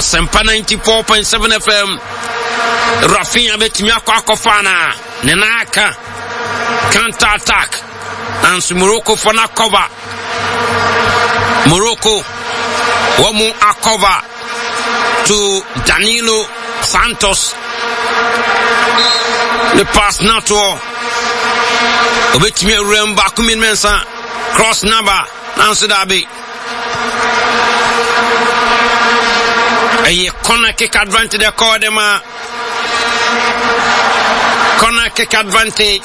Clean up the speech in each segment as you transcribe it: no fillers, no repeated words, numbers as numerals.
Asempa 94.7 FM. Rafinha betimi akofana nenaka counter attack and Morocco for na cover. Morocco womu cover to Danilo Santos. The pass now to obetimi remember Kumin Mensah cross number Nancy Dabi. A corner kick advantage they call them corner kick advantage.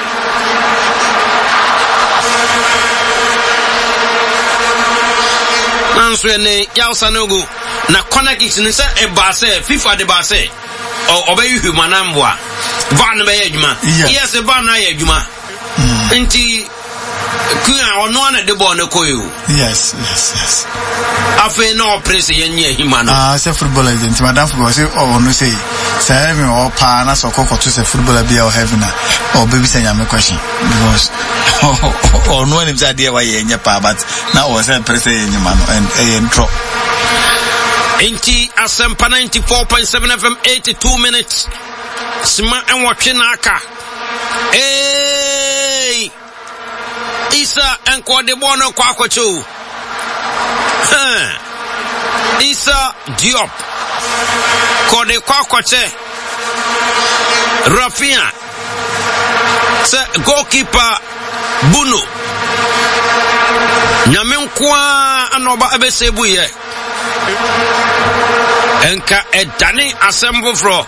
Nancy ne Yalsanogu na corner kick ni say e base FIFA de base obeyi humanamwa van be adwuma yes van na adwuma nti kuya ono na de ball na koyo yes afi no press yenye hima no say footballer nti madam football say no say say me o pa na so kokoto say footballer bia o heaven na o baby say nyame question because no one is there why yenye pa but na o say press yenye ma no and intro Inti Asempa 94.7 FM 82 minutes. Sima and watching Naka. Hey! Isa and Quadebono Quacocho. Isa Diop. Quade Quacoche. Rafinha. Goalkeeper Bunu. Nyamenkwa anoba abesebuye. Enka edani assemble fro.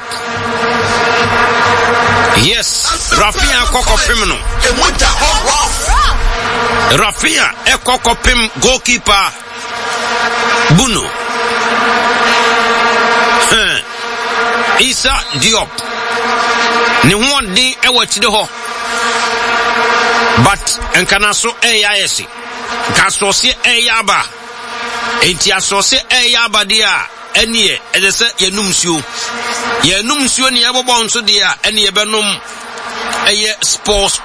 Yes, Rafinha kokopim no. Rafinha ekokopim goalkeeper Bunu. Isa Diop. Ni won din ewachide ho. But enka naso eyayesi. Kaso se eyaba. Enti asose eyaba dia enie edese yenumsuo ne yebobo nso dia enie benom eye sports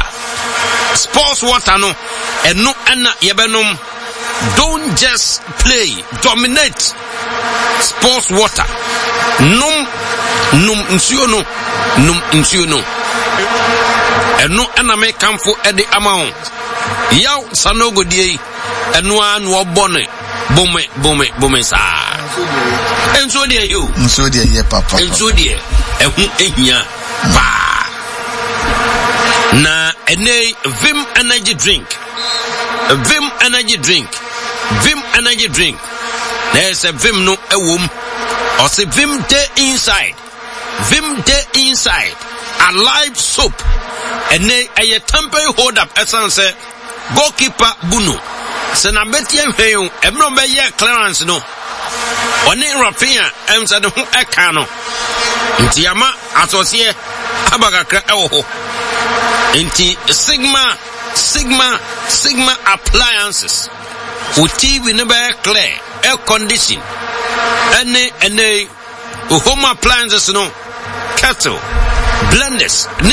water no eno na yebenom. Don't just play, dominate. Sports water num nsuo no eno na me kamfo ede amount yaw sanogo die eno anu obone bome sa enso de you enso de ye papa enso de ehu ehia ba na ene Vim energy drink there's a Vim no ewom or say Vim day inside alive soap ene a temporary hold up essence goalkeeper Bunu Sena betiem heyo ebno be ye clearance no oni Rafinha emsa de ho eka no nti ama asosie abagakra ewo ho nti sigma appliances o TV no be clear air condition ene home appliances no kettle blenders